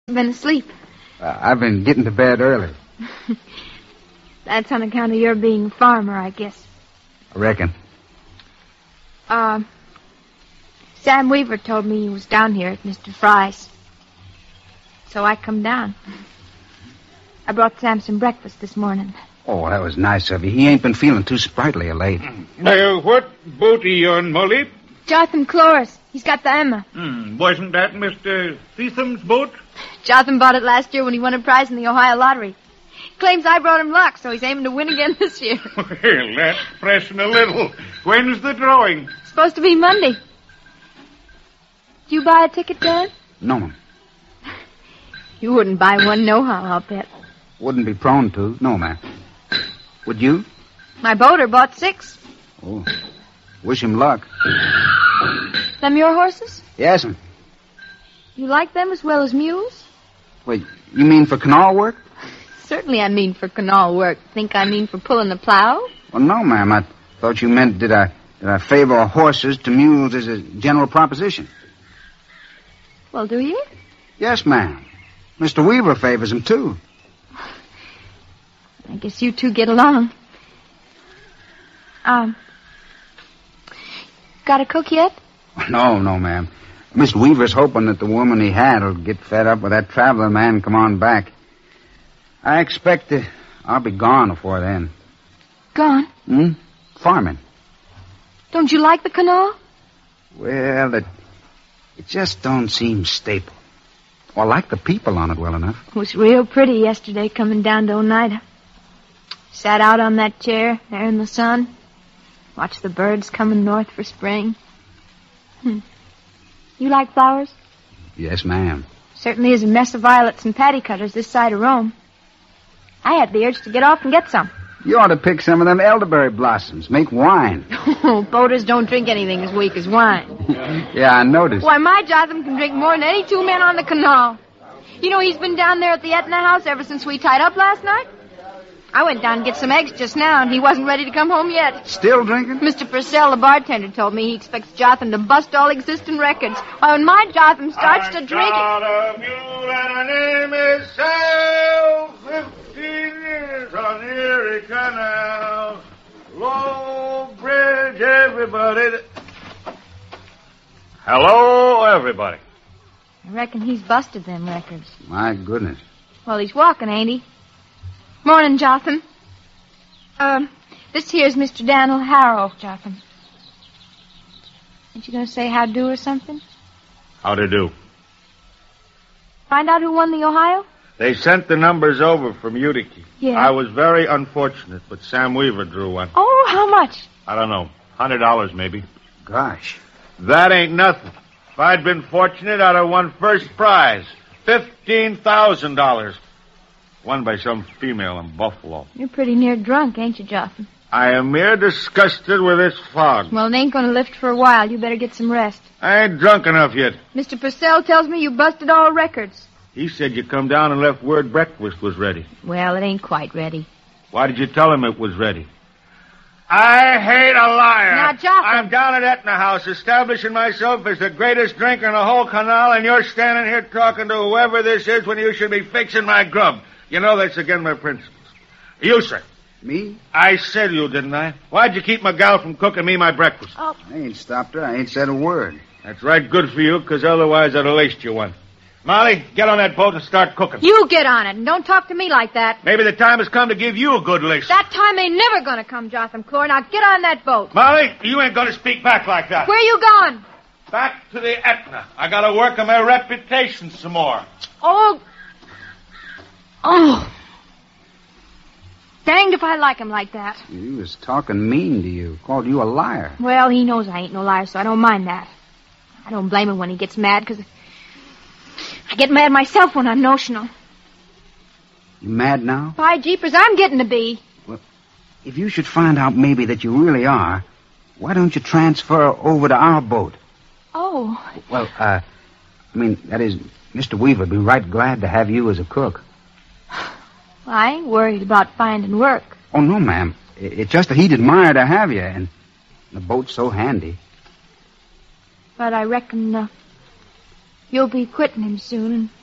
Been asleep. I've been getting to bed early. That's on account of your being a farmer, I guess. I reckon. Sam Weaver told me he was down here at Mr. Fry's. So I come down. I brought Sam some breakfast this morning. Oh, that was nice of you. He ain't been feeling too sprightly of late. What boat are you on, Molly? Jotham Cloris. He's got the Emma. Wasn't that Mr. Theatham's boat? Jotham bought it last year when he won a prize in the Ohio lottery. Claims I brought him luck, so he's aiming to win again this year. Well, that's pressing a little. When's the drawing? It's supposed to be Monday. Did you buy a ticket, Dan? No, ma'am. You wouldn't buy one nohow, I'll bet. Wouldn't be prone to. No, ma'am. Would you? My boater bought 6. Oh. Wish him luck. Them your horses? Yes, ma'am. You like them as well as mules? Wait, you mean for canal work? Certainly I mean for canal work. Think I mean for pulling the plow? Well, no, ma'am. I thought you meant did I favor horses to mules as a general proposition? Well, do you? Yes, ma'am. Mr. Weaver favors them, too. I guess you two get along. Got a cook yet? No, ma'am. Mr. Weaver's hoping that the woman he had will get fed up with that traveler man and come on back. I expect I'll be gone before then. Gone? Farming. Don't you like the canal? Well, it just don't seem staple. Well, I like the people on it well enough. It was real pretty yesterday coming down to Oneida. Sat out on that chair there in the sun. Watched the birds coming north for spring. You like flowers? Yes, ma'am. Certainly is a mess of violets and patty cutters this side of Rome. I had the urge to get off and get some. You ought to pick some of them elderberry blossoms. Make wine. Oh, boaters don't drink anything as weak as wine. Yeah, I noticed. Why, my Jotham can drink more than any 2 men on the canal. You know, he's been down there at the Etna house ever since we tied up last night. I went down to get some eggs just now, and he wasn't ready to come home yet. Still drinking? Mr. Purcell, the bartender, told me he expects Jotham to bust all existing records. Why, when my Jotham starts to drink it... Got a mule and her name is Sal. 15 years on the Erie Canal. Low bridge, everybody. Hello, everybody. I reckon he's busted them records. My goodness. Well, he's walking, ain't he? Morning, Jotham. This here's Mr. Daniel Harrow, Jotham. Ain't you going to say how-do or something? How'd it do? Find out who won the Ohio? They sent the numbers over from Utica. Yeah. I was very unfortunate, but Sam Weaver drew one. Oh, how much? I don't know, $100 maybe. Gosh. That ain't nothing. If I'd been fortunate, I'd have won first prize, $15,000. Won by some female in Buffalo. You're pretty near drunk, ain't you, Jotham? I am mere disgusted with this fog. Well, it ain't going to lift for a while. You better get some rest. I ain't drunk enough yet. Mr. Purcell tells me you busted all records. He said you come down and left word breakfast was ready. Well, it ain't quite ready. Why did you tell him it was ready? I hate a liar. Now, Jotham. I'm down at Etna House establishing myself as the greatest drinker in the whole canal, and you're standing here talking to whoever this is when you should be fixing my grub. You know that's against my principles. You, sir. Me? I said you, didn't I? Why'd you keep my gal from cooking me my breakfast? Oh. I ain't stopped her. I ain't said a word. That's right good for you, because otherwise I'd have laced you one. Molly, get on that boat and start cooking. You get on it, and don't talk to me like that. Maybe the time has come to give you a good lace. That time ain't never going to come, Jotham Clore. Now get on that boat. Molly, you ain't going to speak back like that. Where you going? Back to the Etna. I got to work on my reputation some more. Oh. Danged if I like him like that. He was talking mean to you. Called you a liar. Well, he knows I ain't no liar, so I don't mind that. I don't blame him when he gets mad, because I get mad myself when I'm notional. You mad now? By jeepers, I'm getting to be. Well, if you should find out maybe that you really are, why don't you transfer over to our boat? Oh. Well, that is, Mr. Weaver would be right glad to have you as a cook. Well, I ain't worried about finding work. Oh, no, ma'am. It's just that he'd admire to have you, and the boat's so handy. But I reckon you'll be quitting him soon, and